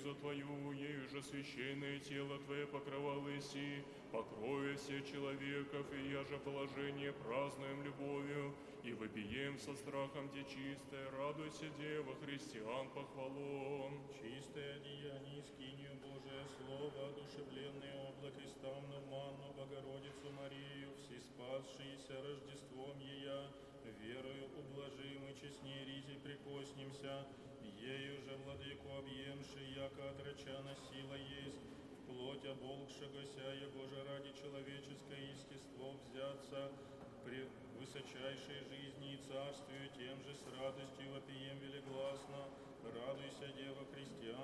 трапезу Твою, ею же священное тело Твое покрывало Иси, покроя всех человеков, и я же положение празднуем любовью, и вопием со страхом Те чистое, радуйся, Дева, христиан похвалон. Чистое одеяние, скинию Божие Слово, одушевленный облак и ставну манну Богородицу Марию, всеспасшиеся Рождеством Ея, верою ублажим и честнее ризи прикоснемся, ею же владыку объемши, яко отрочана сила есть, вплоть оболкшегося, его же ради человеческое естество взяться, при высочайшей жизни и царствию, тем же с радостью вопием велигласно, радуйся, Дева, христиан